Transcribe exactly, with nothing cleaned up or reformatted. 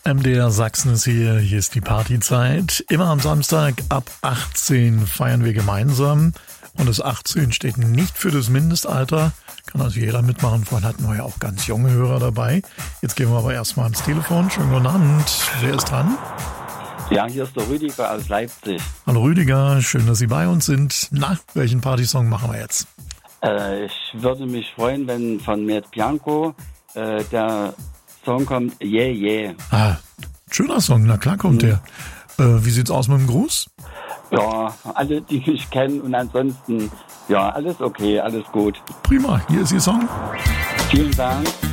M D R Sachsen ist hier, hier ist die Partyzeit. Immer am Samstag ab achtzehn feiern wir gemeinsam. Und das achtzehn steht nicht für das Mindestalter. Kann also jeder mitmachen. Vorhin hatten wir ja auch ganz junge Hörer dabei. Jetzt gehen wir aber erstmal ans Telefon. Schönen guten Abend. Wer ist dran? Ja, hier ist der Rüdiger aus Leipzig. Hallo Rüdiger, schön, dass Sie bei uns sind. Na, welchen Partysong machen wir jetzt? Äh, ich würde mich freuen, wenn von Matt Bianco äh, der Song kommt, Yeah, Yeah. Ah, schöner Song, na klar kommt der. Äh, wie sieht's aus mit dem Gruß? Ja, alle, die mich kennen und ansonsten, ja, alles okay, alles gut. Prima, hier ist Ihr Song. Vielen Dank.